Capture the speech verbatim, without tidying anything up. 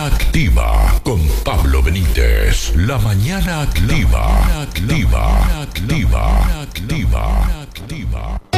mañana activa con Pablo Benítez. La mañana activa, activa, activa, activa, activa.